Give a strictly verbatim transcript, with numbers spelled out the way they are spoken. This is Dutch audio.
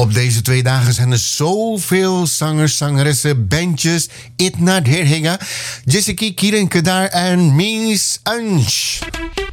Op deze twee dagen zijn er zoveel zangers, zangeressen, bandjes. Itna Derhinga, Jessica Kierenke daar en Mies Ange.